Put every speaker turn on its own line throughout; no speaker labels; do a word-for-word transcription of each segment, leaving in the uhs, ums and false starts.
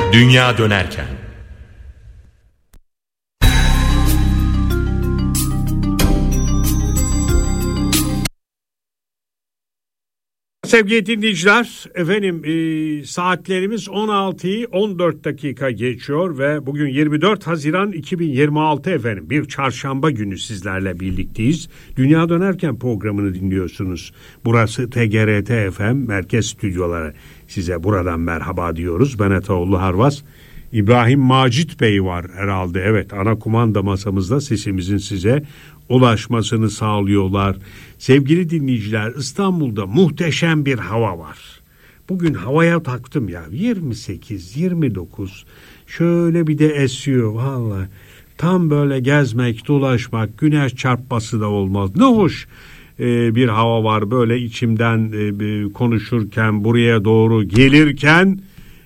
Dünya dönerken.
Sevgili dinleyiciler, efendim e, saatlerimiz on altıyı on dört dakika geçiyor ve bugün yirmi dört Haziran iki bin yirmi altı efendim. Bir çarşamba günü sizlerle birlikteyiz. Dünya Dönerken programını dinliyorsunuz. Burası T G R T F M Merkez Stüdyoları. Size buradan merhaba diyoruz. Ben Ataoğlu Harvas. İbrahim Macit Bey var herhalde. Evet, ana kumanda masamızda sesimizin size ulaşmasını sağlıyorlar. Sevgili dinleyiciler, İstanbul'da muhteşem bir hava var. Bugün havaya taktım ya, yirmi sekiz yirmi dokuz, şöyle bir de esiyor vallahi. Tam böyle gezmek, dolaşmak, güneş çarpması da olmaz. Ne hoş e, bir hava var böyle içimden e, konuşurken, buraya doğru gelirken.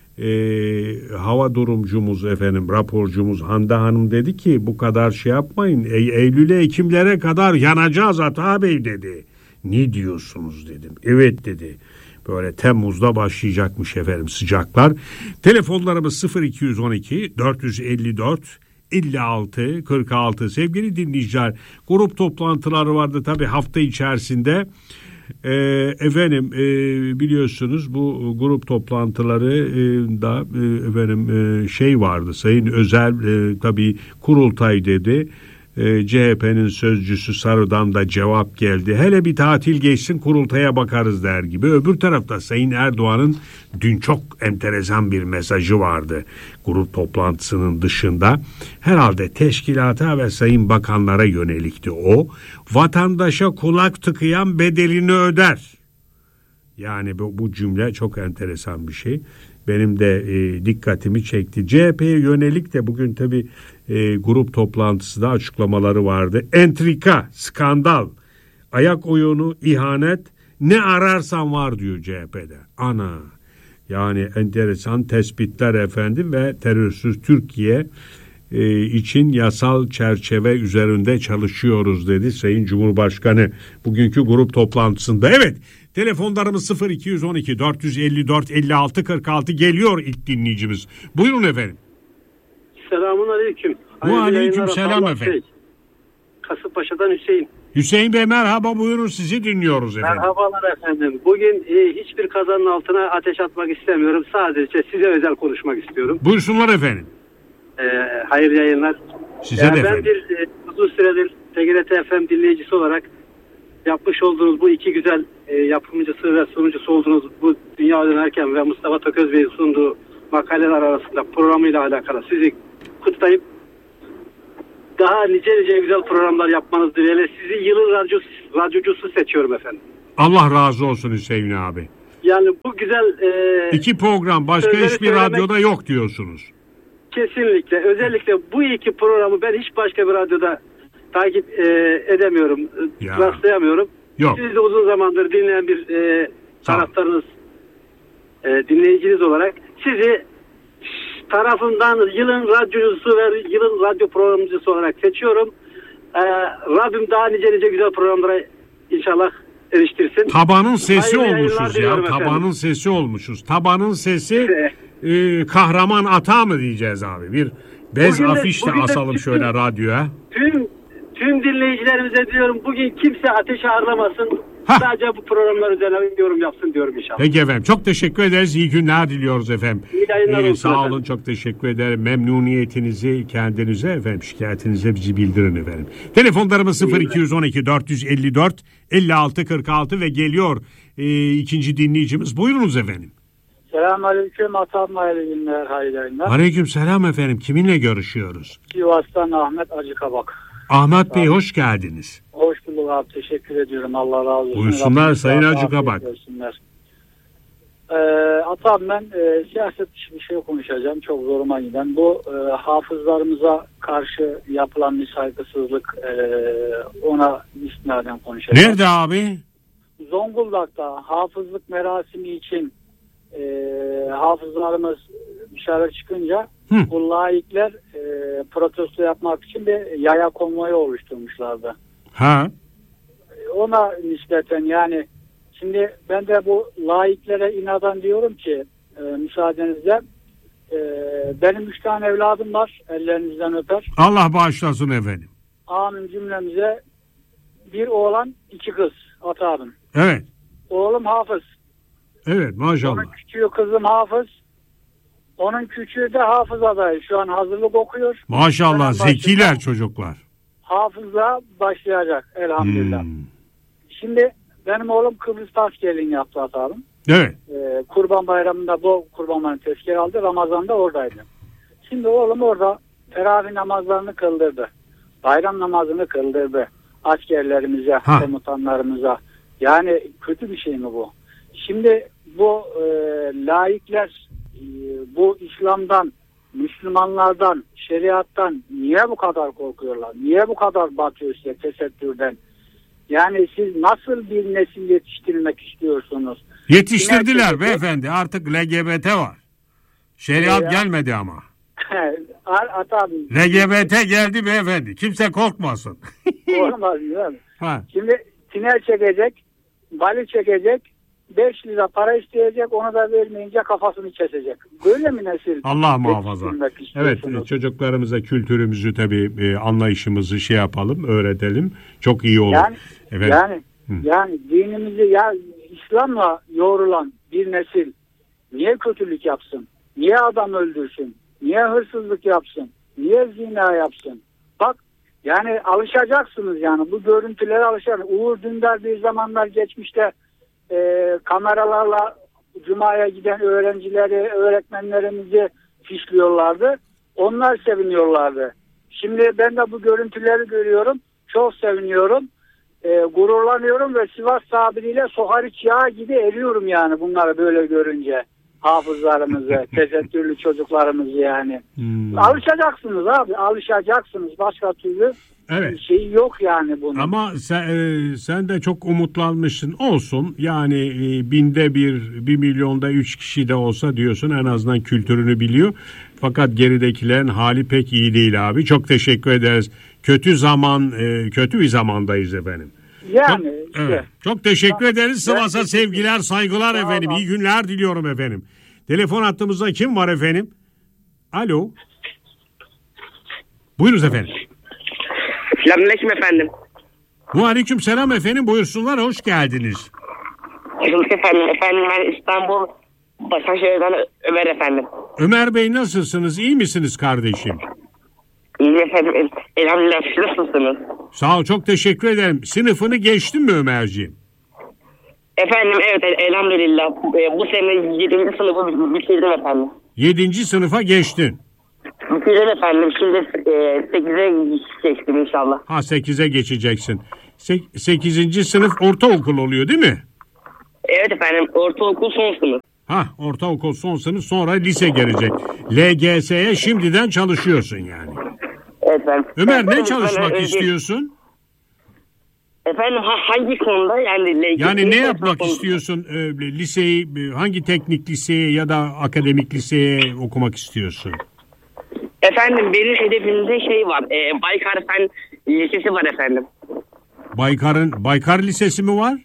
Ee, hava durumcumuz efendim, raporcumuz Hande Hanım dedi ki bu kadar şey yapmayın, e- Eylül'e Ekimlere kadar yanacağız Ata Bey dedi. Ne diyorsunuz dedim. Evet dedi. Böyle Temmuz'da başlayacakmış efendim sıcaklar. Telefonlarımız sıfır iki on iki dört yüz elli dört elli altı kırk altı. Sevgili dinleyiciler, grup toplantıları vardı tabii hafta içerisinde. E, efendim e, biliyorsunuz bu grup toplantıları e, da e, efendim e, şey vardı, Sayın Özel e, tabii kurultay dedi. e, C H P'nin sözcüsü Sarı'dan da cevap geldi. Hele bir tatil geçsin, kurultaya bakarız der gibi. Öbür tarafta Sayın Erdoğan'ın dün çok enteresan bir mesajı vardı grup toplantısının dışında. Herhalde teşkilata ve sayın bakanlara yönelikti o. Vatandaşa kulak tıkayan bedelini öder. Yani bu, bu cümle çok enteresan bir şey. Benim de e, dikkatimi çekti. C H P'ye yönelik de bugün tabii e, grup toplantısı da açıklamaları vardı. Entrika, skandal, ayak oyunu, ihanet, ne ararsan var diyor C H P'de. Ana, yani enteresan tespitler efendim ve terörsüz Türkiye e, için yasal çerçeve üzerinde çalışıyoruz dedi Sayın Cumhurbaşkanı bugünkü grup toplantısında. Evet. Telefonlarımız sıfır iki on iki dört yüz elli dört elli altı kırk altı geliyor ilk dinleyicimiz. Buyurun efendim.
Selamun aleyküm.
Ve aleyküm selam efendim.
Şey, Kasımpaşa'dan Hüseyin.
Hüseyin Bey merhaba, buyurun sizi dinliyoruz efendim.
Merhabalar efendim. Bugün e, hiçbir kazanın altına ateş atmak istemiyorum. Sadece size özel konuşmak istiyorum.
Buyursunlar efendim.
E, hayırlı yayınlar.
Size
yani
de
ben
efendim.
bir e, uzun süredir T G R T F M dinleyicisi olarak yapmış olduğunuz bu iki güzel e, yapımcısı ve sunucusu olduğunuz bu Dünya Dönerken ve Mustafa Tököz Bey'in sunduğu makaleler arasında programıyla alakalı sizi kutlayıp daha nice nice güzel programlar yapmanız dileğiyle sizi yılın radyo, radyocusu seçiyorum efendim.
Allah razı olsun Hüseyin abi.
Yani bu güzel e,
İki program başka hiçbir söylemek, radyoda yok diyorsunuz.
Kesinlikle. Özellikle bu iki programı ben hiç başka bir radyoda takip e, edemiyorum. Ya. Rastlayamıyorum. Yok. Siz de uzun zamandır dinleyen bir e, taraftarınız, e, dinleyiciniz olarak sizi tarafından yılın radyocusu ve yılın radyo programcısı olarak seçiyorum. E, Rabbim daha nice nice güzel programlara inşallah eriştirsin.
Tabanın sesi hayırlı olmuşuz ya. Tabanın efendim. Sesi olmuşuz. Tabanın sesi e, kahraman ata mı diyeceğiz abi? Bir bez bugün afiş de, de asalım şöyle tüm, radyoya.
Tüm Tüm dinleyicilerimize diyorum bugün kimse ateşe ağırlamasın. Hah. Sadece bu programlar üzerine yorum yapsın diyorum inşallah.
Peki efendim, çok teşekkür ederiz. İyi günler diliyoruz efendim.
İyi yayınlar olsun.
Sağ
efendim.
olun, çok teşekkür ederim. Memnuniyetinizi kendinize efendim, şikayetinize bizi bildirin efendim. Telefonlarımız sıfır iki on iki dört yüz elli dört elli altı kırk altı ve geliyor e, ikinci dinleyicimiz. Buyurunuz efendim.
Selamünaleyküm. Atam hayırlı günler, hayırlı yayınlar.
Aleyküm selam efendim. Kiminle görüşüyoruz?
Sivas'tan Ahmet Acıkabak.
Ahmet Bey hoş geldiniz.
Hoş bulduk abi, teşekkür ediyorum. Allah razı olsun.
Buyursunlar Rabbim Sayın Acıkabak.
Ee, Atam ben e, siyaset bir şey konuşacağım. Çok zoruma giden. Bu e, hafızlarımıza karşı yapılan bir saygısızlık, e, ona istinaden konuşacağım.
Nerede abi?
Zonguldak'ta hafızlık merasimi için e, hafızlarımız dışarı çıkınca Hı. bu laikler e, protesto yapmak için de yaya konvoyu oluşturmuşlardı.
Ha.
Ona nispeten yani şimdi ben de bu laiklere inadan diyorum ki e, müsaadenizle e, benim üç tane evladım var. Ellerinizden öper.
Allah bağışlasın efendim.
Amin cümlemize. Bir oğlan, iki kız. Ata abim.
Evet.
Oğlum hafız.
Evet maşallah.
Onun küçüğü kızım hafız. Onun küçüğü de hafız adayı. Şu an hazırlık okuyor.
Maşallah zekiler çocuklar.
Hafızla başlayacak elhamdülillah. Hmm. Şimdi benim oğlum Kıbrıs'ta askerliğini yaptı Ata abim.
Evet.
Ee, Kurban Bayramı'nda bu kurbanların tezkere aldı. Ramazan'da oradaydı. Şimdi oğlum orada teravih namazlarını kıldırdı. Bayram namazını kıldırdı. Askerlerimize, ha. komutanlarımıza. Yani kötü bir şey mi bu? Şimdi bu e, laikler e, bu İslam'dan, Müslümanlardan, şeriattan niye bu kadar korkuyorlar? Niye bu kadar batıyor size tesettürden? Yani siz nasıl bir nesil yetiştirmek istiyorsunuz?
Yetiştirdiler beyefendi. Artık L G B T var. Şeriat ee, gelmedi ama. L G B T geldi beyefendi. Kimse korkmasın.
Olmaz değil mi? Ha. Şimdi tiner çekecek, bali çekecek, beş lira para isteyecek, onu da vermeyince kafasını kesecek. Böyle mi nesil?
Allah muhafaza. Evet, çocuklarımıza kültürümüzü tabii e, anlayışımızı şey yapalım, öğretelim. Çok iyi olur.
Yani
Efendim?
yani, yani dinimizi ya İslam'la yoğrulan bir nesil niye kötülük yapsın? Niye adam öldürsün? Niye hırsızlık yapsın? Niye zina yapsın? Bak yani alışacaksınız yani. Bu görüntülere alışacaksınız. Uğur Dündar bir zamanlar geçmişte e, kameralarla Cuma'ya giden öğrencileri, öğretmenlerimizi fişliyorlardı. Onlar seviniyorlardı. Şimdi ben de bu görüntüleri görüyorum. Çok seviniyorum. E, gururlanıyorum ve Sivas tabiriyle sohariç yağı gibi eriyorum yani bunları böyle görünce. Hafızlarımızı, tesettürlü çocuklarımızı yani. Hmm. Alışacaksınız abi, alışacaksınız. Başka türlü evet. şey yok yani bunun.
Ama sen, e, sen de çok umutlanmışsın. Olsun yani e, binde bir, bir milyonda üç kişi de olsa diyorsun en azından kültürünü biliyor. Fakat geridekilerin hali pek iyi değil abi. Çok teşekkür ederiz. Kötü zaman, e, kötü bir zamandayız efendim.
Yani
çok,
işte.
Evet, çok teşekkür ederiz. Sivas'a sevgiler, saygılar tamam. efendim. İyi günler diliyorum efendim. Telefon hattımızda kim var efendim? Alo. Buyurunuz efendim.
Selamünaleyküm efendim.
Mualeyküm selam efendim. Buyursunlar, hoş geldiniz.
Hoş efendim. Efendim ben İstanbul Başakşehir'den Ömer efendim.
Ömer Bey nasılsınız? İyi misiniz kardeşim?
İyi efendim. Elhamdülillah. Nasılsınız?
Sağ ol, çok teşekkür ederim. Sınıfını geçtin mi Ömerciğim?
Efendim evet elhamdülillah. Bu sene yedinci sınıfı bitirdim efendim.
yedinci sınıfa geçtin.
Bitirdim efendim. Şimdi sekize geçtim inşallah.
Ha sekize geçeceksin. sekizinci sınıf ortaokul oluyor değil mi?
Evet efendim. Ortaokul son sınıf.
Ha ortaokul son sınıf, sonra lise gelecek. L G S'ye şimdiden çalışıyorsun yani.
Evet efendim.
Ömer
efendim,
ne çalışmak
önce...
istiyorsun?
Efendim ha, hangi konuda yani? L G S
yani ne yapmak konuda istiyorsun? E, liseyi hangi teknik liseye ya da akademik liseye okumak istiyorsun?
Efendim benim hedefimde şey var. E, Baykar Fen Lisesi var efendim.
Baykar'ın Baykar Lisesi mi var?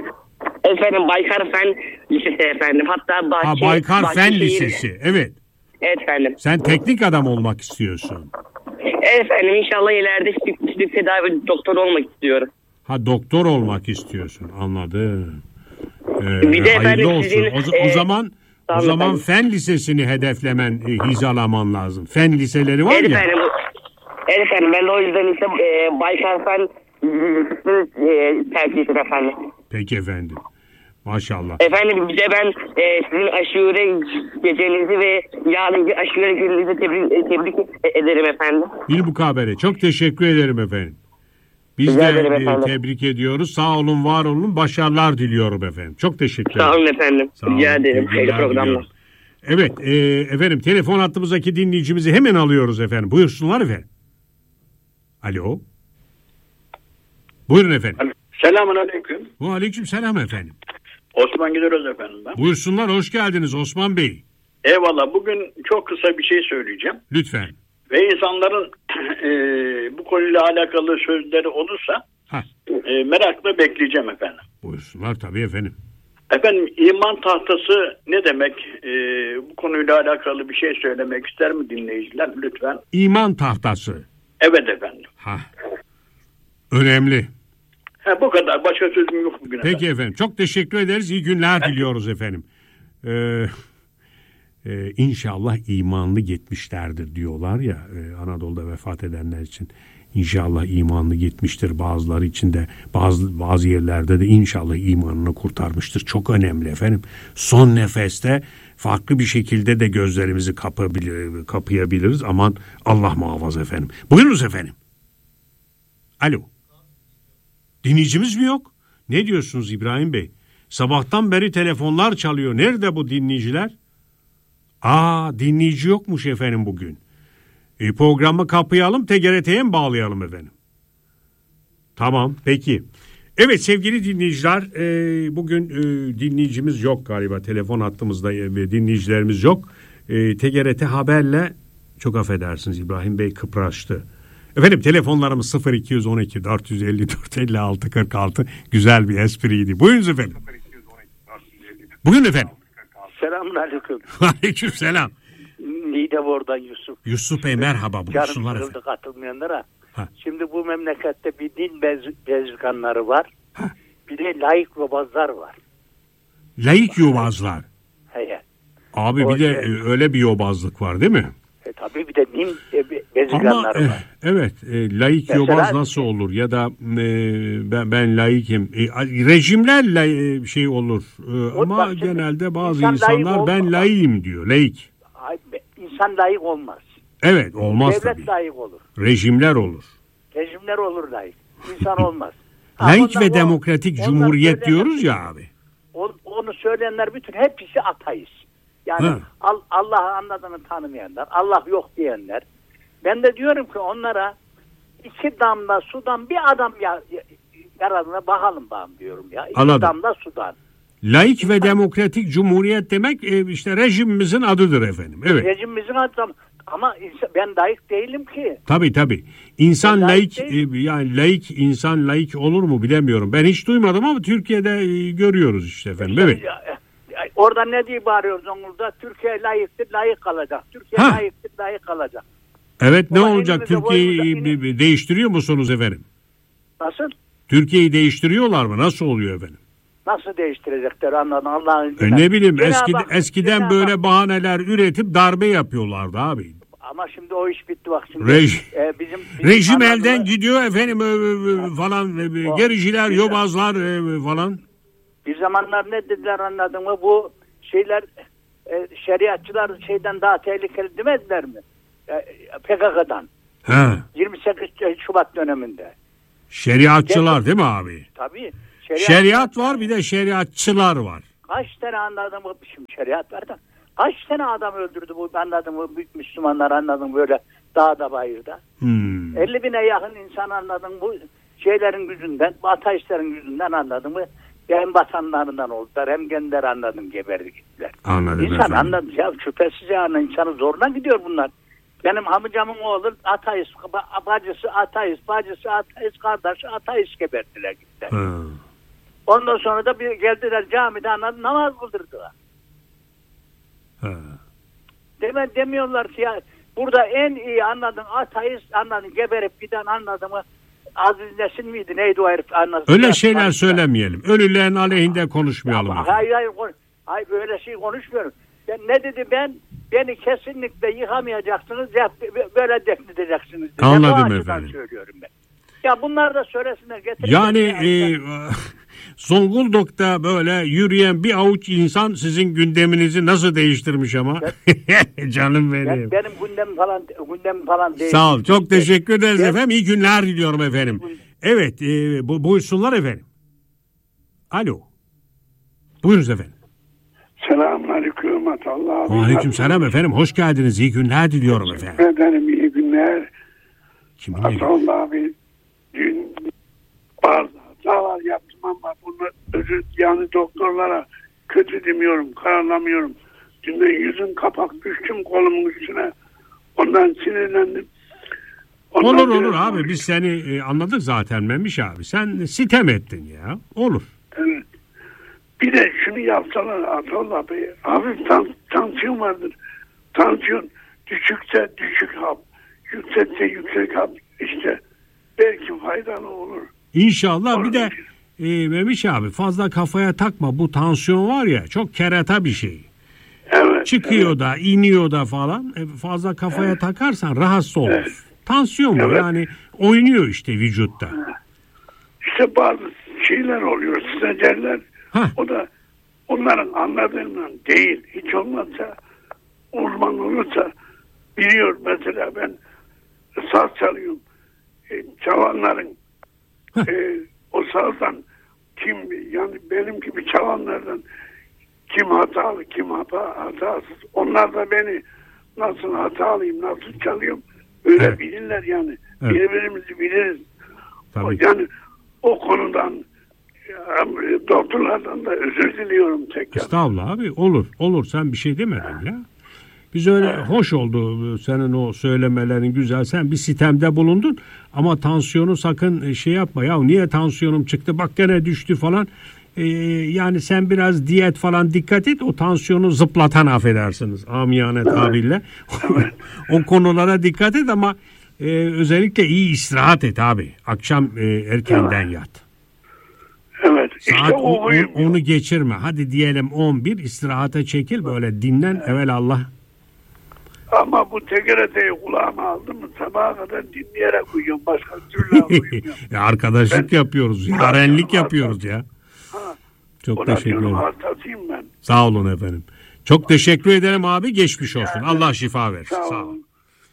Efendim Baykar Fen Lisesi efendim. Hatta Bahçe,
ha, Baykar
Bahçe
Fen
şehir...
Lisesi. Evet.
Evet efendim.
Sen teknik adam olmak istiyorsun.
Evet efendim inşallah ileride fizik tedavi doktoru olmak istiyorum.
Ha doktor olmak istiyorsun, anladım. Ee,
bir de
hayırlı olsun.
Sizin,
o,
e,
o zaman o zaman efendim. Fen lisesini hedeflemen, e, hizalaman lazım. Fen liseleri var
evet
ya.
Efendim, evet efendim ben de o yüzden ise e, Baykar Fen Lisesi'ni e, tercih ettim efendim.
Peki efendim. Maşallah.
Efendim bir de ben e, sizin aşure gecenizi ve yarınki aşure gününüzü tebrik, tebrik ederim efendim.
Bilmukabele. Çok teşekkür ederim efendim. Biz Rica de e, tebrik ediyoruz. Sağ olun, var olun. Başarılar diliyorum efendim. Çok teşekkür ederim.
Sağ olun efendim. Sağ Rica olun. ederim. Hayırlı programlar.
Evet e, efendim telefon hattımızdaki dinleyicimizi hemen alıyoruz efendim. Buyursunlar efendim. Alo. Buyurun efendim.
Selamun aleyküm.
Aleyküm selam efendim.
Osman Gidiyoruz efendim ben.
Buyursunlar, hoş geldiniz Osman Bey.
Eyvallah, bugün çok kısa bir şey söyleyeceğim.
Lütfen.
Ve insanların e, bu konuyla alakalı sözleri olursa e, merakla bekleyeceğim efendim.
Buyursunlar tabii efendim.
Efendim iman tahtası ne demek? Ee, bu konuyla alakalı bir şey söylemek ister mi dinleyiciler lütfen?
İman tahtası.
Evet efendim.
Ha. Önemli.
Ha, bu kadar. Başka sözüm yok bugün.
Peki
efendim.
efendim. Çok teşekkür ederiz. İyi günler evet. diliyoruz efendim. Ee, e, inşallah imanlı gitmişlerdir diyorlar ya e, Anadolu'da vefat edenler için. İnşallah imanlı gitmiştir, bazıları için de bazı bazı yerlerde de inşallah imanını kurtarmıştır. Çok önemli efendim. Son nefeste farklı bir şekilde de gözlerimizi kapabilir, kapayabiliriz. Aman Allah muhafaza efendim. Buyurunuz efendim. Alo. Dinleyicimiz mi yok? Ne diyorsunuz İbrahim Bey? Sabahtan beri telefonlar çalıyor. Nerede bu dinleyiciler? Aa, dinleyici yokmuş efendim bugün. E, programı kapayalım, T G R T'ye mi bağlayalım efendim? Tamam, peki. Evet sevgili dinleyiciler, e, bugün e, dinleyicimiz yok galiba. Telefon hattımızda e, dinleyicilerimiz yok. E, T G R T Haber'le, çok affedersiniz İbrahim Bey kıpraştı. Efendim telefonlarımız sıfır iki on iki dört yüz elli dört elli altı kırk altı. Güzel bir espriydi. Buyurunuz efendim. Buyurun efendim.
Selamun aleyküm.
Aleyküm selam.
Niğdebor'dan Yusuf.
Yusuf Bey merhaba. Buyursunlar efendim.
Canım katılmayanlara.
Ha.
Şimdi bu memlekette bir din bez, bezirganları var. Ha. Bir de laik yobazlar var.
Laik yobazlar.
He.
Abi o bir de şey, öyle bir yobazlık var değil mi?
E, tabii bir de din bezirganları
Ama,
var.
E, evet. E, laik mesela, yobaz nasıl olur? Ya da e, ben, ben laikim. E, rejimler la, şey olur. E, ama bak, genelde bazı insan insanlar ben laikim diyor. Laik.
İnsan layık olmaz.
Evet olmaz
devlet
tabii.
Devlet layık olur.
Rejimler olur.
Rejimler olur layık. İnsan olmaz.
Layık ve o, demokratik cumhuriyet diyoruz ya abi.
On, onu söyleyenler bütün hepsi ateist. Yani al, Allah'ı anladığını tanımayanlar, Allah yok diyenler. Ben de diyorum ki onlara iki damla sudan bir adam ya, yaradığına bakalım bakalım diyorum ya. İki Anladım. damla sudan.
Laik İnsan, ve demokratik cumhuriyet demek işte rejimimizin adıdır efendim. Evet.
Rejimimizin adı ama insan, ben laik değilim ki.
Tabii tabii. İnsan ben laik, laik yani laik insan laik olur mu bilemiyorum. Ben hiç duymadım ama Türkiye'de görüyoruz işte efendim. İşte, evet. Ya,
orada ne diye bağırıyoruz onurda? Türkiye layıktır, layık kalacak. Türkiye ha. layıktır, layık kalacak.
Evet ne Ama olacak? Türkiye'yi değiştiriyor musunuz efendim?
Nasıl?
Türkiye'yi değiştiriyorlar mı? Nasıl oluyor efendim?
Nasıl değiştirecekler anladın Allah'ın
izniyle. E ne bileyim eski, bak, eskiden böyle bak. bahaneler üretip darbe yapıyorlardı abi.
Ama şimdi o iş bitti bak şimdi.
Rej,
e, bizim, bizim
rejim elden gidiyor efendim e, falan e, gericiler, yobazlar e, falan.
Bir zamanlar ne dediler anladın mı? Bu şeyler e, şeriatçılar şeyden daha tehlikeli demediler mi? E, P K K'dan.
He.
yirmi sekiz Şubat döneminde.
Şeriatçılar Gerçekten, değil mi abi?
Tabii.
Şeriat, şeriat var bir de şeriatçılar var.
Kaç tane anladım mı? Şimdi şeriat var da. Kaç tane adam öldürdü bu anladım mı? Büyük Müslümanlar anladım böyle dağda bayırda.
Hmm.
elli bine yakın insan anladım bu şeylerin yüzünden, bu ateistlerin yüzünden anladım mı? Hem vatanlarından oldular hem kendileri anladım geberdi gittiler.
Anladım
İnsan
efendim.
anladım ya şüphesiz yani insanın zoruna gidiyor bunlar. Benim amcamın oğlu ateist, bacısı ateist, bacısı ateist, kardeşi ateist geberdiler gittiler.
Hmm.
Ondan sonra da bir geldiler camide anladım, namaz kıldırdılar.
Ha.
Deme, demiyorlar ki ya burada en iyi anladın ateist anladın geberip giden anladın mı Aziz Nesin miydi neydi o herif anladın.
Öyle ya, şeyler anladın. Söylemeyelim. Ölülerin aleyhinde konuşmayalım.
Ya, hayır hayır hayır böyle şey konuşmuyorum. Ben, ne dedi ben beni kesinlikle yıkamayacaksınız ya böyle defnedeceksiniz.
Anladım efendim.
Söylüyorum ben. Ya bunlar da söylesinler.
Yani e, Zonguldak'ta böyle yürüyen bir avuç insan sizin gündeminizi nasıl değiştirmiş ama. Ben, Canım benim.
Ben, benim gündem falan gündem falan değil.
Sağ ol. Çok teşekkür ederiz ben, efendim. İyi günler diliyorum efendim. Evet. E, bu, buyursunlar efendim. Alo. Buyurunuz efendim.
Selamun aleyküm.
Aleyküm selam efendim. Hoş geldiniz. İyi günler diliyorum efendim.
Efendim iyi günler.
Kimin
Hasan abi dün bazı hatalar yaptım ama bunu özür yani doktorlara kötü demiyorum, karalamıyorum. Dün ben yüzüm kapak düştüm kolumun üstüne. Ondan sinirlendim. Ondan
olur olur abi konuştum. Biz seni e, anladık zaten Memiş abi. Sen sitem ettin ya. Olur.
Evet. Bir de şunu yapsalar Atollah Bey. Hafif tan- tansiyon vardır. Tansiyon düşükse düşük hap. Yüksekse yüksek hap. İşte belki faydalı olur.
İnşallah.
Olur.
Bir de e, Memiş abi fazla kafaya takma. Bu tansiyon var ya çok kerata bir şey.
Evet.
Çıkıyor
evet.
da iniyor da falan. E, fazla kafaya evet. takarsan rahatsız olur. Evet. Tansiyon bu evet. yani oynuyor işte vücutta.
İşte bazı şeyler oluyor. Sizecerler.
Heh.
O da onların anladığından değil. Hiç olmazsa uzman olursa biliyor. Mesela ben saz çalıyorum. E, çalanların e, o sazdan kim yani benim gibi çalanlardan kim hatalı kim hata hatasız. Onlar da beni nasıl hatalıyım nasıl çalıyorum öyle evet. bilirler yani. Evet. Birbirimizi biliriz. O, yani o konudan doktorlardan da özür diliyorum tekrar.
Estağfurullah abi olur olur sen bir şey demedin ya. Biz öyle hoş oldu senin o söylemelerin güzel. Sen bir sitemde bulundun ama tansiyonu sakın şey yapma. Ya niye tansiyonum çıktı bak gene düştü falan. Ee, yani sen biraz diyet falan dikkat et. O tansiyonu zıplatan affedersiniz. Amiyane tabirle. O konulara dikkat et ama e, özellikle iyi istirahat et abi. Akşam e, erkenden evet. yat.
Evet.
Saat işte o, o, onu geçirme. Hadi diyelim on bir istirahata çekil böyle dinlen evet. evelallah.
Ama bu T G R T'yi kulağıma aldım mı sabaha kadar dinleyerek uyuyorum. Başka türlü uyumuyorum.
Ya arkadaşlık ben, yaparız. Yarenlik yapıyoruz ya. Ha, çok teşekkür ederim.
Hastasıyım ben.
Sağ olun efendim. Çok teşekkür ederim abi. Geçmiş olsun. Yani, Allah şifa versin. Sağ, Sağ olun.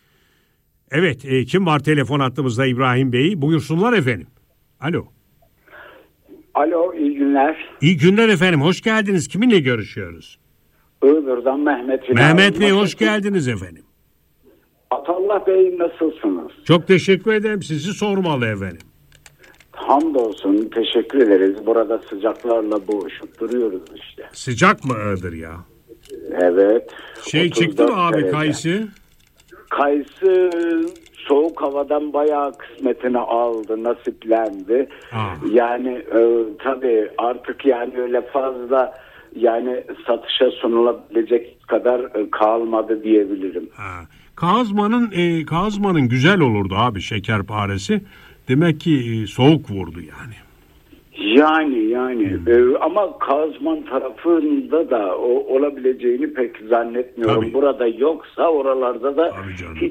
Evet. E, kim var telefon hattımızda İbrahim Bey? Buyursunlar efendim. Alo.
Alo. İyi günler.
İyi günler efendim. Hoş geldiniz. Kiminle görüşüyoruz?
Iğdır'dan Mehmet.
Mehmet Bey hoş geldiniz efendim.
Atallah Bey nasılsınız?
Çok teşekkür ederim. Sizi sormalı efendim.
Hamdolsun teşekkür ederiz. Burada sıcaklarla boğuşup duruyoruz işte.
Sıcak mı Iğdır ya?
Evet.
Şey çıktı mı abi derece. Kayısı?
Kayısı soğuk havadan bayağı kısmetini aldı, nasiplendi. Aa. Yani e, tabii artık yani öyle fazla yani satışa sunulabilecek kadar e, kalmadı diyebilirim.
Ha. Kazmanın e, Kazmanın güzel olurdu abi şekerparesi. Demek ki e, soğuk vurdu yani.
Yani yani hmm. e, ama Kazman tarafında da o, olabileceğini pek zannetmiyorum. Tabii. Burada yoksa oralarda da hiç...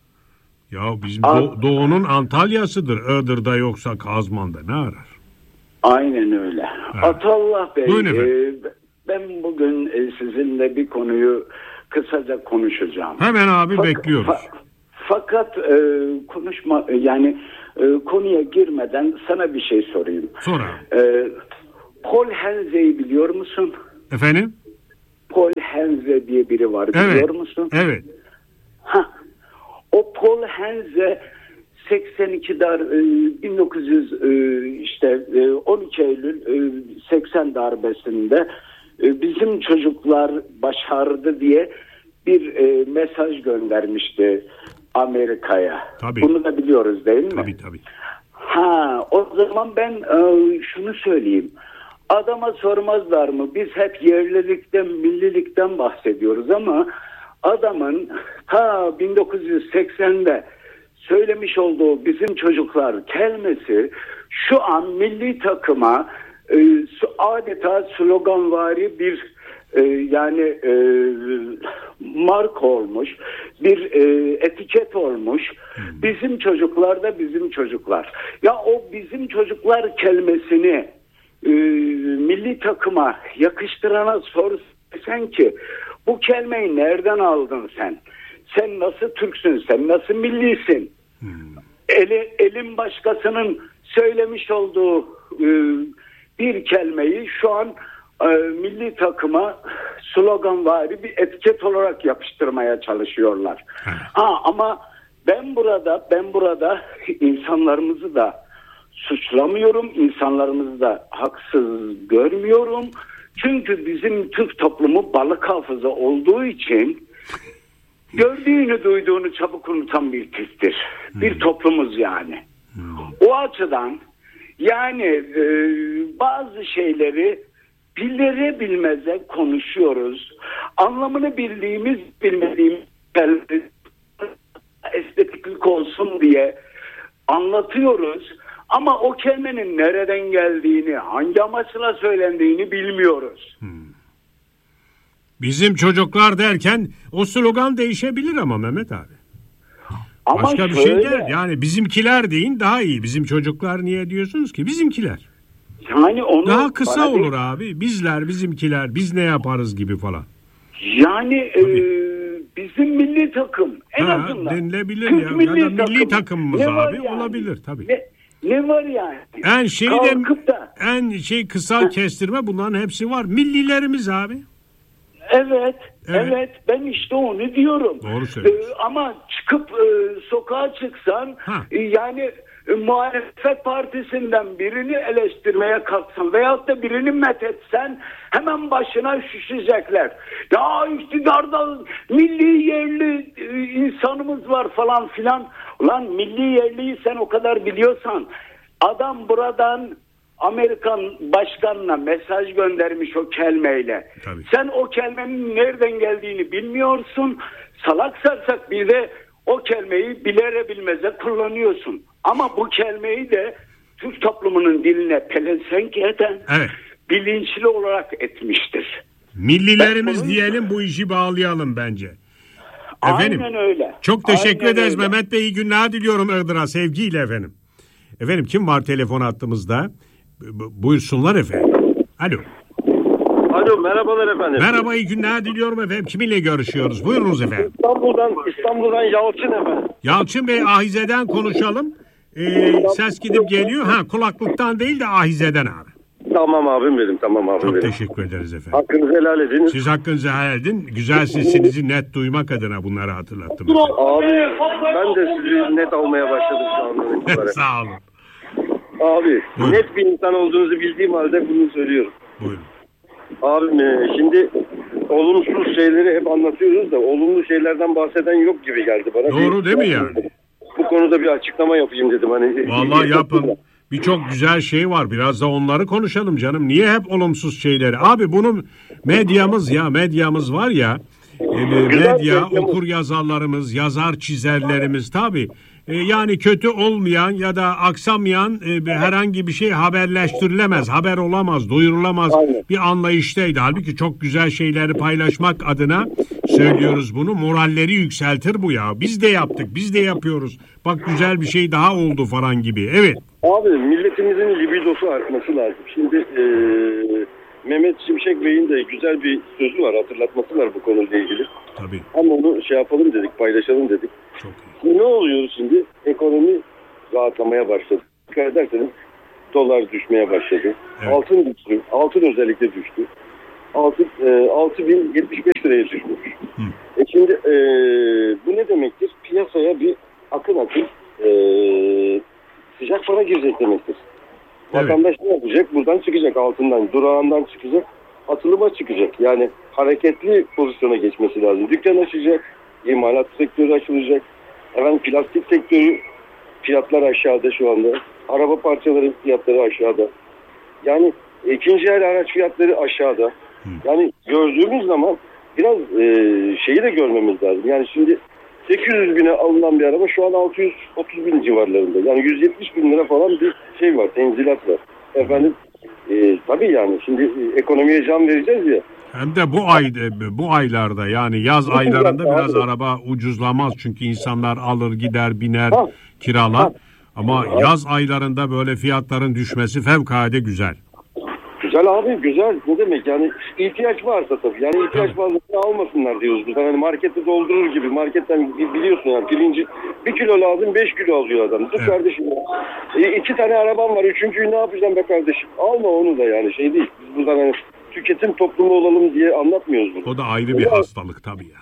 Ya bizim Do- Doğu'nun Antalya'sıdır. Iğdır'da yoksa Kazman'da ne arar?
Aynen öyle. Evet. Atallah Bey, e, ben bugün e, sizinle bir konuyu kısaca konuşacağım.
Hemen abi Fak- bekliyoruz. Fa-
fakat e, konuşma yani e, konuya girmeden sana bir şey sorayım.
Sor abi.
E, Paul Henze'yi biliyor musun?
Efendim?
Paul Henze diye biri var biliyor
evet.
musun?
Evet.
Ha. O Paul Henze seksen iki dar bin dokuz yüz işte on iki Eylül seksen darbesinde bizim çocuklar başardı diye bir mesaj göndermişti Amerika'ya.
Tabii.
Bunu da biliyoruz değil mi?
Tabii tabii.
Ha, o zaman ben şunu söyleyeyim. Adama sormazlar mı? Biz hep yerlilikten, millilikten bahsediyoruz ama adamın ta bin dokuz yüz seksende söylemiş olduğu bizim çocuklar kelimesi şu an milli takıma e, adeta sloganvari bir e, yani e, marka olmuş, bir e, etiket olmuş. Hmm. Bizim çocuklar da bizim çocuklar. Ya o bizim çocuklar kelimesini e, milli takıma yakıştırana sorsan ki bu kelimeyi nereden aldın sen? Sen nasıl Türksün? Sen nasıl millisin? Hmm. Eli, elin başkasının söylemiş olduğu e, bir kelimeyi şu an e, milli takıma sloganvari bir etiket olarak yapıştırmaya çalışıyorlar. Hmm. Ha ama ben burada ben burada insanlarımızı da suçlamıyorum, insanlarımızı da haksız görmüyorum. Çünkü bizim Türk toplumu balık hafıza olduğu için gördüğünü duyduğunu çabuk unutan bir tiptir. Hmm. Bir toplumuz yani. Hmm. O açıdan yani e, bazı şeyleri bilere bilmeze konuşuyoruz. Anlamını bildiğimiz bilmediğimiz estetiklik olsun diye anlatıyoruz. Ama o kelimenin nereden geldiğini, hangi amaçla söylendiğini bilmiyoruz.
Hmm. Bizim çocuklar derken o slogan değişebilir ama Mehmet abi. Ama başka bir şöyle, şey değil. Yani bizimkiler deyin daha iyi. Bizim çocuklar niye diyorsunuz ki? Bizimkiler.
Yani onu
daha kısa olur değil. Abi. Bizler, bizimkiler, biz ne yaparız gibi falan.
Yani e, bizim milli takım en ha, azından.
Denilebilir ya. Milli ya da milli takım. takımımız ne abi yani? Olabilir tabii.
Ne, ne var yani?
En şey de da, en şey kısa kestirme bunların hepsi var. Millilerimiz abi.
Evet, evet, evet. Ben işte onu diyorum.
Doğru söylüyorsun.
Ee, ama çıkıp e, sokağa çıksan e, yani e, muhalefet partisinden birini eleştirmeye kalksan veyahut da birini methetsen hemen başına şişecekler. Ya iktidarda milli yerli e, insanımız var falan filan. Ulan milli yerliyi sen o kadar biliyorsan adam buradan Amerikan başkanına mesaj göndermiş o kelimeyle.
Tabii.
Sen o kelimenin nereden geldiğini bilmiyorsun. Salak sarsak bir de o kelimeyi bilere bilmeze kullanıyorsun. Ama bu kelimeyi de Türk toplumunun diline pelesenk eden
evet.
bilinçli olarak etmiştir.
Millilerimiz bunun... diyelim bu işi bağlayalım bence. Efendim,
aynen öyle.
Çok teşekkür
aynen
ederiz
öyle.
Mehmet Bey. İyi günler diliyorum Iğdır'a sevgiyle efendim. Efendim kim var telefon hattımızda? Buyursunlar efendim. Alo.
Alo merhabalar efendim.
Merhaba iyi günler diliyorum efendim. Kiminle görüşüyoruz? Buyurunuz efendim.
İstanbul'dan İstanbul'dan Yalçın efendim.
Yalçın Bey Ahize'den konuşalım. Ee, ses gidip geliyor. Ha kulaklıktan değil de Ahize'den abi.
Tamam abim benim tamam abim
Çok
benim.
teşekkür ederiz efendim.
Hakkınızı helal ediniz.
Siz hakkınızı helal edin. Güzel sesinizi net duymak adına bunları hatırlattım.
Abi ben de sizi net almaya başladım şu andan itibaren.
Sağ olun.
Abi buyurun. Net bir insan olduğunuzu bildiğim halde bunu söylüyorum.
Buyurun.
Abim şimdi olumsuz şeyleri hep anlatıyoruz da olumlu şeylerden bahseden yok gibi geldi bana.
Doğru değil mi yani?
Bu konuda bir açıklama yapayım dedim. Hani
vallahi yapın. Birçok güzel şey var. Biraz da onları konuşalım canım. Niye hep olumsuz şeyleri? Abi bunun medyamız ya medyamız var ya e, medya, okur yazarlarımız, yazar çizerlerimiz tabii. E, yani kötü olmayan ya da aksamayan e, herhangi bir şey haberleştirilemez, haber olamaz, duyurulamaz aynen. Bir anlayıştaydı. Halbuki çok güzel şeyleri paylaşmak adına söylüyoruz bunu. Moralleri yükseltir bu ya. Biz de yaptık, biz de yapıyoruz. Bak güzel bir şey daha oldu falan gibi. Evet.
Abi milletimizin libidosu artması lazım. Şimdi e, Mehmet Şimşek Bey'in de güzel bir sözü var, hatırlatması var bu konuyla ilgili.
Tabii.
Ama onu şey yapalım dedik, paylaşalım dedik.
Çok iyi.
Şimdi ne oluyor şimdi? Ekonomi rahatlamaya başladı. Dikkat ederseniz dolar düşmeye başladı. Evet. Altın düştü. Altın özellikle düştü. Altın e, altı bin yetmiş beş liraya düşmüş. Hı. E şimdi e, bu ne demektir? Piyasaya bir akın akın e, sıcak para girecek demektir. Evet. Vatandaş ne yapacak? Buradan çıkacak altından, durağından çıkacak, atılıma çıkacak. Yani hareketli pozisyona geçmesi lazım. Dükkan açacak, imalat sektörü açılacak. Efendim plastik sektörü fiyatlar aşağıda şu anda. Araba parçaları fiyatları aşağıda. Yani ikinci el araç fiyatları aşağıda. Hı. Yani gördüğümüz zaman biraz e, şeyi de görmemiz lazım. Yani şimdi sekiz yüz bine alınan bir araba şu an altı yüz otuz bin civarlarında. Yani yüz yetmiş bin lira falan bir şey var, tenzilat var. Efendim e, tabii yani şimdi e, ekonomiye can vereceğiz ya.
Hem de bu ay bu aylarda yani yaz aylarında biraz araba ucuzlamaz çünkü insanlar alır gider biner ha. kiralar. Ha. Ama ha. yaz aylarında böyle fiyatların düşmesi fevkalade güzel.
Güzel abi güzel. Ne demek yani ihtiyaç varsa tabii. Yani ihtiyaç tabii. varsa almasınlar diyoruz. Biz yani markette doldurur gibi. Marketten biliyorsun yani pirinci bir kilo lazım beş kilo alıyor adam. Dur evet. kardeşim ya. E, iki tane arabam var. Üçüncüyü ne yapacağım be kardeşim? Alma onu da yani şey değil. Biz buradan hani tüketim toplumu olalım diye anlatmıyoruz bunu.
O da ayrı bir ya. hastalık tabii ya.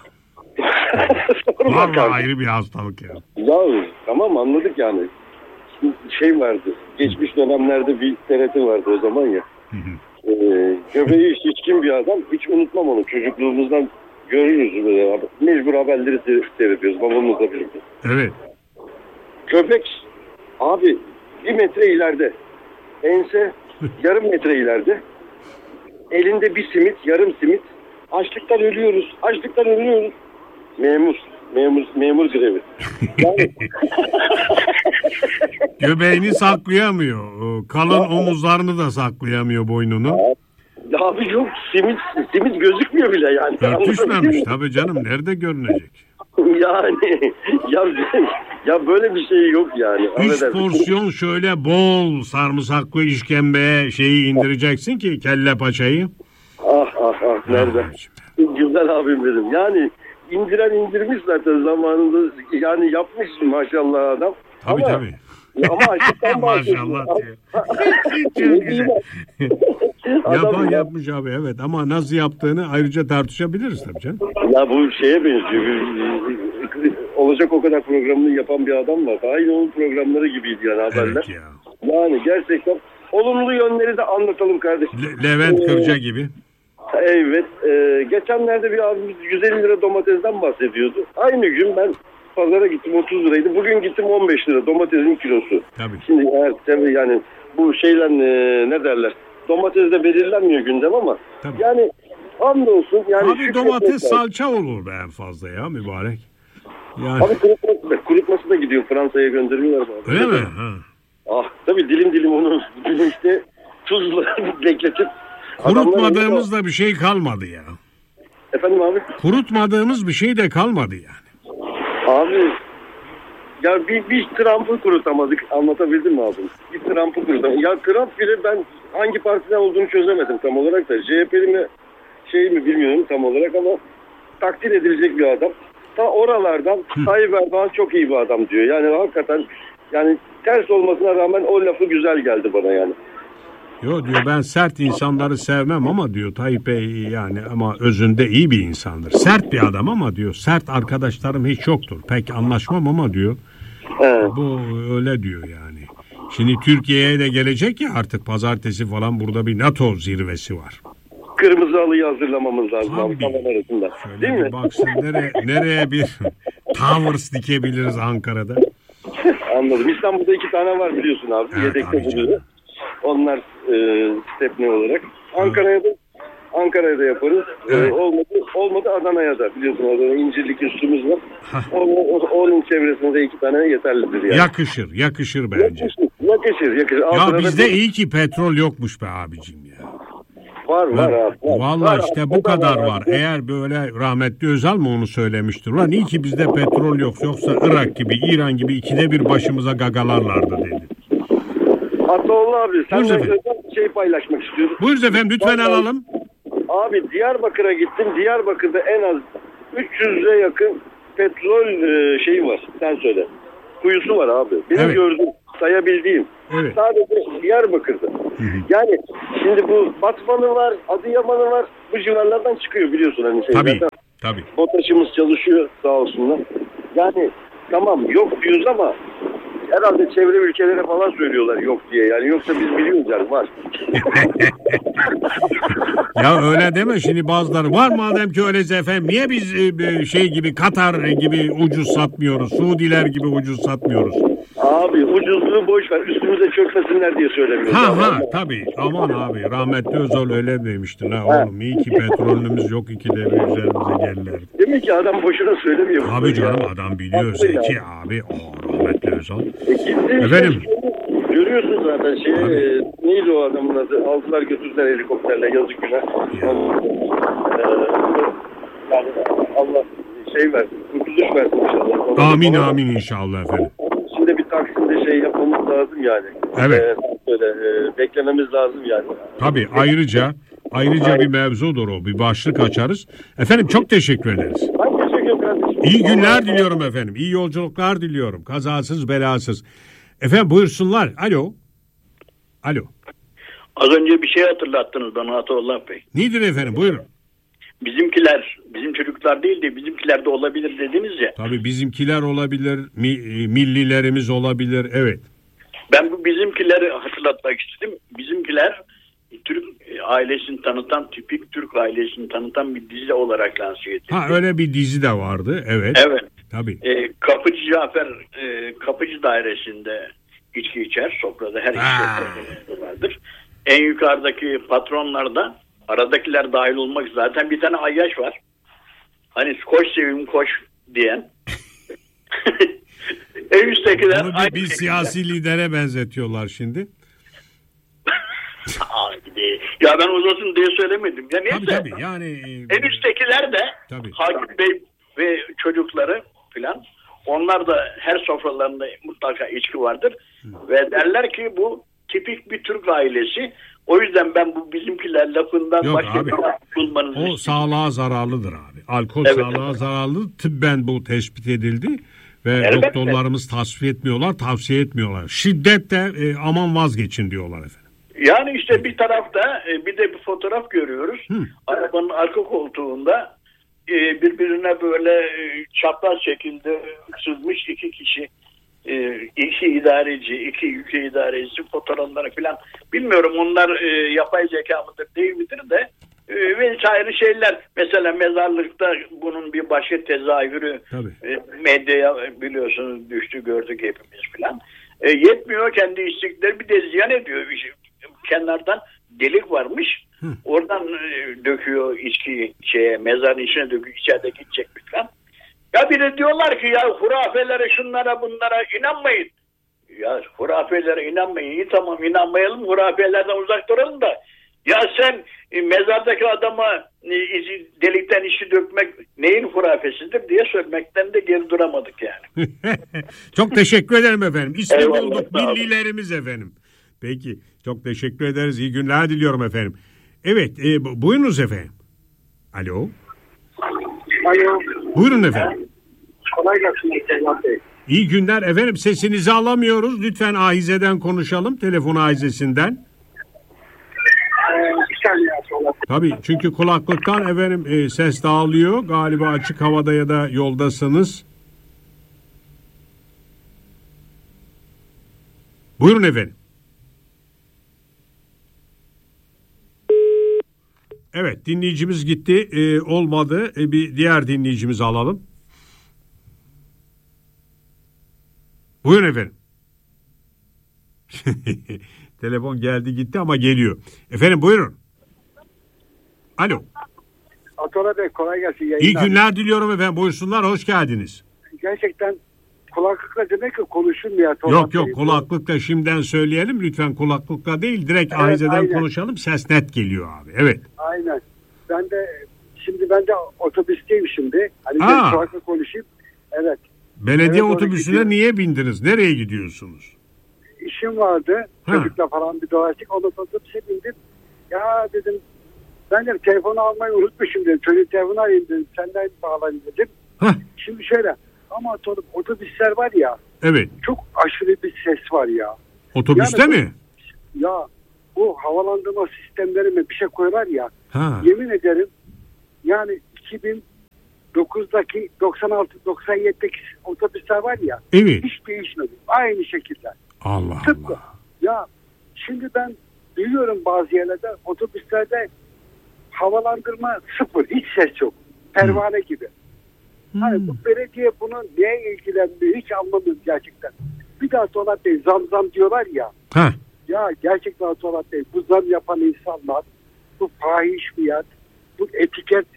Vallahi ayrı bir hastalık ya.
Ya tamam anladık yani. Şey vardı. Geçmiş dönemlerde bir T R T vardı o zaman ya. Hı hı. Ee, göbeği şişkin bir adam. Hiç unutmam onu. Çocukluğumuzdan görürüz. Böyle. Mecbur haberleri seyrediyoruz babamızla birlikte.
Evet.
Köpek abi bir metre ileride. Ense yarım metre ileride. elinde bir simit, yarım simit. Açlıktan ölüyoruz. Açlıktan ölüyoruz. Memur. Memur, memur grevi. Yani...
Göbeğini saklayamıyor. Kalın omuzlarını da saklayamıyor boynunu.
Ya abi yok, simit simit gözükmüyor bile yani.
Örtüşmemiş tabii canım, nerede görünecek?
Yani ya ya böyle bir şey yok yani.
Üç porsiyon şöyle bol sarımsaklı işkembeye şeyi indireceksin ki kelle paçayı.
Ah ah ah nerede? Ah, güzel abim benim. Yani indiren indirmiş zaten zamanında, yani yapmış maşallah adam.
Tabii
ama,
tabii.
Ama açlıktan
maşallah diyor. Çok güzel. Yapan yapmış abi, evet, ama nasıl yaptığını ayrıca tartışabiliriz tabii canım.
Ya bu şeye benziyor. Olacak o kadar programını yapan bir adam var. Aynı onun programları gibiydi yani haberler.
Evet ya.
Yani gerçekten olumlu yönleri de anlatalım kardeşim.
Le- Levent ee, Kırca gibi.
Evet. E, geçenlerde bir abimiz yüz elli lira domatesden bahsediyordu. Aynı gün ben pazara gittim, otuz liraydı. Bugün gittim on beş lira domatesin kilosu.
Tabii.
Şimdi eğer tabii yani bu şeyler e, ne derler? Domates de belirlenmiyor gündem ama. Tabii. Yani hamdolsun. Yani
abi domates salça olur be en fazla ya mübarek.
Yani. Abi kurutması, kurutması da gidiyor, Fransa'ya gönderiyorlar. Abi.
Öyle mi? Ha.
Ah tabii dilim dilim onu işte tuzla bekletip.
Kurutmadığımız da bir şey kalmadı ya.
Efendim abi?
Kurutmadığımız bir şey de kalmadı yani.
Abi ya bir, bir Trump'ı kurutamadık, anlatabildim mi abi? Bir Trump'ı kurutamadık. Ya Trump bile ben hangi partiden olduğunu çözemedim tam olarak da. C H P'li mi şey mi bilmiyorum tam olarak ama takdir edilecek bir adam. Ta oralardan Tayyip Erdoğan çok iyi bir adam diyor. Yani hakikaten yani ters olmasına rağmen o lafı güzel geldi bana yani.
Yo diyor, ben sert insanları sevmem ama diyor Tayyip Bey yani ama özünde iyi bir insandır. Sert bir adam ama diyor sert arkadaşlarım hiç yoktur. Pek anlaşmam ama diyor. Evet. Bu öyle diyor yani. Şimdi Türkiye'ye de gelecek ya artık pazartesi falan, burada bir NATO zirvesi var.
Kırmızı halıyı hazırlamamız lazım abi falan arasında.
Şöyle
değil
bir
mi?
baksın nereye, nereye bir towers dikebiliriz Ankara'da.
Anladım. İstanbul'da iki tane var biliyorsun abi. Evet, yedekte buluyor. Onlar e, stepne olarak. Ankara'ya da Ankara'ya da yaparız. Evet. E, olmadı olmadı Adana'ya da, biliyorsun orada incirlik üstümüz var. O, o, onun çevresinde iki tane yeterlidir yani.
Yakışır, yakışır bence.
Yakışır, yakışır. yakışır.
Ya
Altına
bizde
bir...
iyi ki petrol yokmuş be abicim ya.
Var var abi.
Valla işte abi, bu kadar var. var. Eğer böyle rahmetli Özal mı onu söylemiştir? Ulan iyi ki bizde petrol yok. Yoksa Irak gibi, İran gibi ikide bir başımıza gagalarlardı dedi.
Ataoğlu abi sen de şey paylaşmak istiyorum.
Buyurun efendim, lütfen
Vallahi,
alalım.
Abi Diyarbakır'a gittim. Diyarbakır'da en az üç yüze yakın petrol e, şeyi var. Sen söyle. Kuyusu var abi. Benim evet. gördüğüm, sayabildiğim. Evet. Sadece Diyarbakır'da. Hı hı. Yani şimdi bu Batman'ı var, Adıyaman'ı var. Bu civarlardan çıkıyor biliyorsun hani şey.
Tabii. Tabii.
BOTAŞ'ımız çalışıyor sağ olsunlar. Yani tamam yok diyoruz ama herhalde çevre ülkelere falan söylüyorlar yok diye. Yani yoksa biz biliyoruz yani var.
Ya öyle deme şimdi, bazıları var madem ki öyleyse efendim. Niye biz şey gibi Katar gibi ucuz satmıyoruz? Suudiler gibi ucuz satmıyoruz?
Abi ucuzluğu boş ver. Üstümüze çökmesinler diye söylemiyoruz.
Ha ha ama. Tabii. Aman abi, rahmetli Özal öyle demiştin ha, ha oğlum. İyi ki petrolümüz yok, ikide bir üzerimize gelirler.
Demek ki adam boşuna söylemiyor.
Tabii canım ya. Adam biliyor zeki ya. Abi. O rahmetli Özal. E, efendim.
Görüyorsun zaten şey e, neydi o adamın adı? Aldılar götürdüler helikopterle, yazık günah. Ya. Ee, yani Allah şey versin, kurtuluş versin inşallah.
Amin Ama, amin inşallah efendim.
Şimdi bir Taksim'de şey yapmamız lazım yani.
Evet.
Ee, böyle e, beklememiz lazım yani.
Tabii ayrıca ayrıca Aynen. bir mevzudur o. Bir başlık açarız. Efendim çok teşekkür ederiz.
Ben teşekkür ederim kardeşim.
İyi günler Allah diliyorum Allah. efendim. İyi yolculuklar diliyorum. Kazasız belasız. Efendim buyursunlar. Alo. Alo.
Az önce bir şey hatırlattınız bana Ataullah Bey.
Nedir efendim? Buyurun.
Bizimkiler, bizim çocuklar değil de bizimkiler de olabilir dediniz ya.
Tabii bizimkiler olabilir, mi, millilerimiz olabilir, evet.
Ben bu bizimkileri hatırlatmak istedim. Bizimkiler Türk ailesini tanıtan, tipik Türk ailesini tanıtan bir dizi olarak lanse edildi.
Ha öyle bir dizi de vardı, evet.
Evet.
Tabii.
E, Kapıcı Cafer e, Kapıcı Dairesi'nde içki içer, sofrada her işte vardır. En yukarıdaki patronlar da Aradakiler dahil olmak zaten bir tane ayyaş var. Hani koş sevim koş diyen. En üsttekiler...
Onu bir, bir siyasi lidere benzetiyorlar şimdi.
Ya ben uzasın diye söylemedim. Ya neyse.
Tabii tabii yani.
En üsttekiler de tabii. Hakim Bey ve çocukları filan. Onlar da her sofralarında mutlaka içki vardır. Hı. Ve derler ki bu tipik bir Türk ailesi. O yüzden ben bu bizimkiler lafından
Yok
başka
abi,
bir laf bulmanızı
o istiyorum. Sağlığa zararlıdır abi. Alkol
evet,
sağlığa
evet.
zararlı. Tıbben bu tespit edildi. Ve
elbette.
Doktorlarımız tasfiye etmiyorlar, tavsiye etmiyorlar. Şiddetle e, aman vazgeçin diyorlar efendim.
Yani işte bir tarafta bir de bir fotoğraf görüyoruz. Hı. Arabanın arka koltuğunda birbirine böyle çapraz şekilde sızmış iki kişi, iki idareci, iki ülke idareci fotoğrafları falan. Bilmiyorum onlar yapay zeka mıdır değil midir de vesaire şeyler. Mesela mezarlıkta bunun bir başka tezahürü medyaya biliyorsunuz düştü gördük hepimiz falan. E, yetmiyor kendi istikleri bir de ziyan ediyor. Kenardan delik varmış. Hı. Oradan e, döküyor içki şeye, mezarın içine döküyor. İçeride gidecek falan. Ya bir de diyorlar ki ya hurafelere şunlara bunlara inanmayın. Ya hurafelere inanmayın. İyi tamam inanmayalım. Hurafelerden uzak duralım da. Ya sen e, mezardaki adama e, delikten içi dökmek neyin hurafesidir diye söylemekten de geri duramadık yani.
Çok teşekkür ederim efendim. İsmi bulduk millilerimiz efendim. Peki çok teşekkür ederiz. İyi günler diliyorum efendim. Evet e, buyurunuz efendim. Alo.
Alo.
Buyurun efendim.
Kolay gelsin.
İyi günler efendim. Sesinizi alamıyoruz. Lütfen ahizeden konuşalım. Telefon ahizesinden. Tabii çünkü kulaklıktan efendim e, ses dağılıyor. Galiba açık havada ya da yoldasınız. Buyurun efendim. Evet dinleyicimiz gitti. E, olmadı. E, bir diğer dinleyicimizi alalım. Buyurun efendim. Telefon geldi gitti ama geliyor. Efendim buyurun. Alo.
Atola Bey kolay gelsin. Yayınlar.
İyi günler diliyorum efendim. Buyursunlar hoş geldiniz.
Gerçekten kulaklıkla demek ki konuşulmuyor. Atola
yok
Bey.
yok kulaklıkla şimdiden söyleyelim. Lütfen kulaklıkla değil direkt evet, ahizeden aynen. konuşalım. Ses net geliyor abi. Evet.
Aynen. Ben de şimdi ben de otobüsteyim şimdi. Hani
Aa.
kulaklıkla konuşayım. Evet.
Belediye
evet,
otobüsüne niye bindiniz? Nereye gidiyorsunuz?
İşim vardı. Ha. Çocukla falan bir dolaştık. Ondan sonra otobüse bindim. Ya dedim ben de telefonu almayı unutmuşum dedim. Çocuk telefonu alayım dedim. Senden bağlayayım dedim.
Ha.
Şimdi şöyle ama otobüsler var ya.
Evet.
Çok aşırı bir ses var ya.
Otobüste
yani,
mi?
Ya bu havalandırma sistemleri mi bir şey koyarlar ya.
Ha.
Yemin ederim yani iki bin dokuzdaki doksan altı doksan yedideki otobüsler var ya.
Evet.
Hiç değişmedi. Aynı şekilde.
Allah
Tıpkı.
Allah.
Ya şimdi ben biliyorum bazı yerlerde otobüslerde havalandırma sıfır. Hiç ses yok. Pervane hmm. gibi. Hmm. Hani bu belediye bunu neye ilgilenmiyor hiç anlamıyorum gerçekten. Bir daha Atolat Bey zam zam diyorlar ya.
Ha.
Ya gerçekten Atolat Bey bu zam yapan insanlar bu fahiş fiyat bu etiket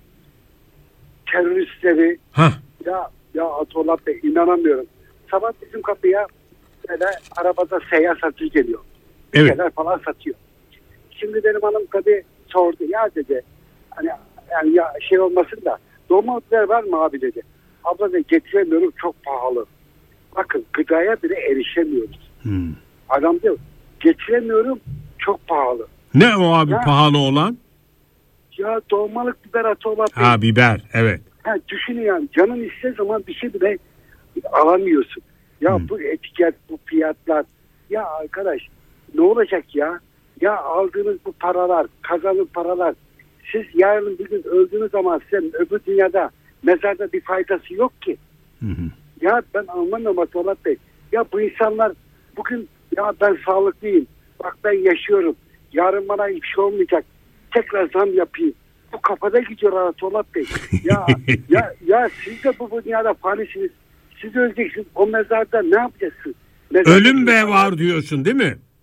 teröristleri
ha.
ya ya Atolat Bey inanamıyorum. Sabah bizim kapıya böyle arabada seyyar satıcı geliyor.
Evet.
Şeyler falan satıyor. Şimdi benim hanım tabii sordu ya dedi hani yani ya şey olmasın da domatesler var mı abi dedi. Abla da getiremiyorum çok pahalı. Bakın gıdaya bile erişemiyoruz.
Hmm.
Adam diyor getiremiyorum çok pahalı.
Ne o abi
ya,
pahalı olan?
Ya dolmalık biber atı olan.
Ha biber evet.
Ha, düşünün yani canın istediği zaman bir şey bile alamıyorsun. Ya hmm. bu etiket bu fiyatlar ya arkadaş ne olacak ya? Ya aldığınız bu paralar kazanın paralar siz yarın bir gün öldüğünüz zaman size öbür dünyada mezarda bir faydası yok ki.
Hı hı.
Ya ben anlamıyorum Atolat Bey. Ya bu insanlar bugün ya ben sağlıklıyım. Bak ben yaşıyorum. Yarın bana hiçbir şey olmayacak. Tekrar zam yapayım. Bu kafada gidiyor Atolat Bey. Ya ya ya siz de bu, bu dünyada fanisiniz. Siz öleceksiniz. O mezarda ne yapacaksınız? Mezarda
ölüm be var diyorsun değil mi?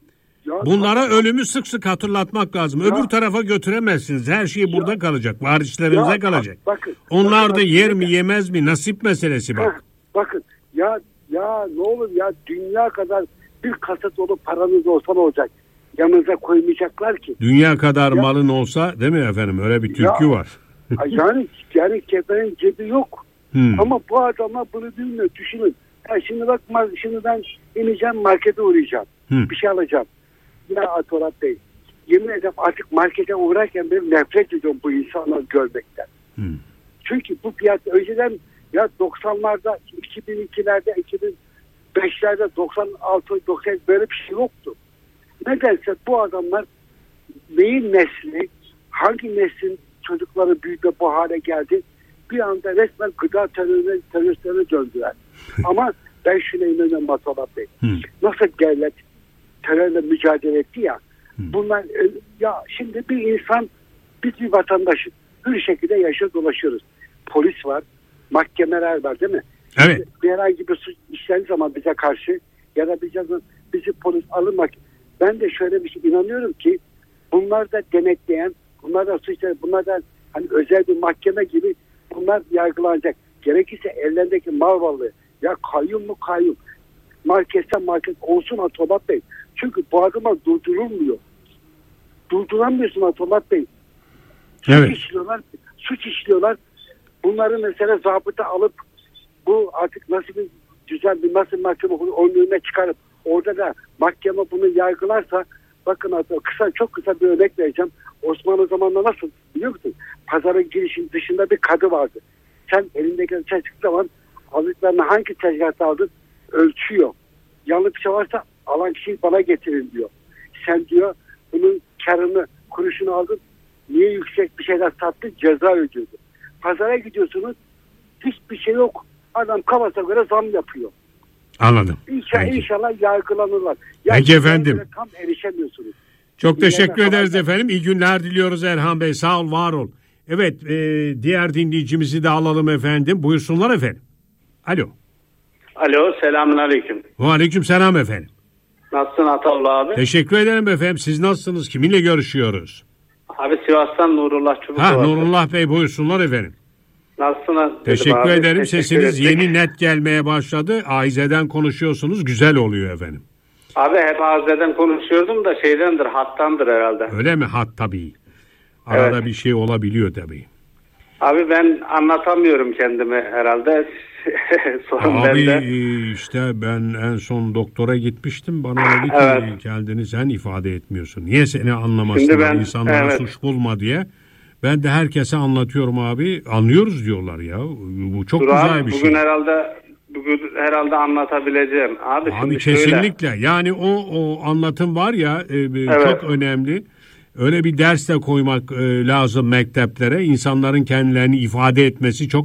Ya, bunlara ya, ölümü sık sık hatırlatmak lazım. Ya, öbür tarafa götüremezsiniz. Her şey ya, burada kalacak. Varislerinize ya, kalacak. Bakın, Onlar bakın, da yer bakın, mi yemez mi? Nasip meselesi bak.
Heh, bakın ya ya ne olur ya dünya kadar bir kasa dolu paranız olsa ne olacak? Yanınıza koymayacaklar ki.
Dünya kadar ya, malın olsa değil mi efendim? Öyle bir türkü ya, var.
yani yani kefenin cebi yok. Hmm. Ama bu adamlar bunu bilmiyor. Düşünün. Ya şimdi bak şimdi ben ineceğim markete uğrayacağım. Hmm. Bir şey alacağım. Ya Atorat Bey. Yemin ederim artık markete uğrarken ben nefret ediyorum bu insanları görmekten. Hmm. Çünkü bu fiyat önceden ya doksanlarda, iki bin ikilerde, iki bin beşlerde, doksan altı, doksan böyle bir şey yoktu. Nedense bu adamlar neyin nesli, hangi neslin çocukları büyüdü bu hale geldi, bir anda resmen gıda terörüne, teröristlerine döndüler. Ama ben şuna inanıyorum Atorat Bey. Hmm. Nasıl devlet terörle mücadele etti ya, hmm. bunlar ya şimdi bir insan, biz bir vatandaşız. Bir şekilde yaşa dolaşıyoruz. Polis var, mahkemeler var değil mi?
Evet.
Bir herhangi bir suç işlendiği zaman bize karşı ya da bize, bizi polis alınmak. Ben de şöyle bir şey inanıyorum ki bunlar da denetleyen, bunlar da suçları, bunlar da hani özel bir mahkeme gibi bunlar yargılanacak. Gerekirse ellerindeki mal varlığı ya kayyum mu kayyum, marketten market olsun Atolat Bey. Çünkü bu adamlar durdurulmuyor. Durduramıyorsun Atolat Bey. Suç evet. işliyorlar, suç işliyorlar. Bunları mesela zabıta alıp bu artık nasıl bir güzel bir nasıl mahkeme onun önüne çıkarıp orada da mahkeme bunu yargılarsa bakın kısa çok kısa bir örnek vereceğim. Osmanlı zamanında nasıl biliyor musun? Pazarın girişin dışında bir kadı vardı. Sen elindeki çay çıktığı zaman aldıklarını hangi tezgahta aldın ölçüyor. Yanlış bir şey varsa alan kişiyi bana getirin diyor. Sen diyor bunun karını kuruşunu aldın. Niye yüksek bir şeyler sattın? Ceza ödüyordu. Pazara gidiyorsunuz hiçbir şey yok. Adam kafasına göre zam yapıyor.
Anladım.
İnşallah, inşallah yargılanırlar.
Yani Peki efendim.
Tam erişemiyorsunuz.
Çok İyi teşekkür ederiz kolay efendim. İyi günler diliyoruz Erhan Bey. Sağ ol, var ol. Evet, e, diğer dinleyicimizi de alalım efendim. Buyursunlar efendim. Alo.
Alo, selamun aleyküm.
Aleyküm selam efendim.
Nasılsın Ataoğlu abi?
Teşekkür ederim efendim. Siz nasılsınız? Kiminle görüşüyoruz?
Abi Sivas'tan Nurullah Çubukova.
Ha Nurullah Bey buyursunlar efendim.
Nasılsın?
Teşekkür
abi.
ederim.
Teşekkür
Sesiniz
ettik.
yeni net gelmeye başladı. Ahize'den konuşuyorsunuz. Güzel oluyor efendim.
Abi hep Ahize'den konuşuyordum da şeydendir, hattandır herhalde.
Öyle mi? Hat tabii. Arada
evet.
bir şey olabiliyor tabii.
Abi ben anlatamıyorum kendimi herhalde. Sorun
Abi
bende.
işte ben en son doktora gitmiştim. Bana dedi ki evet. kendini sen ifade etmiyorsun. Niye seni anlamasınlar insanlara evet. suç bulma diye. Ben de herkese anlatıyorum abi. Anlıyoruz diyorlar ya. Bu çok
Dur
güzel
abi,
bir
bugün
şey.
Bugün herhalde bugün herhalde anlatabileceğim. Abi,
abi kesinlikle. Şöyle. Yani o o anlatım var ya e, evet. çok önemli. Öyle bir ders de koymak e, lazım mekteplere. İnsanların kendilerini ifade etmesi çok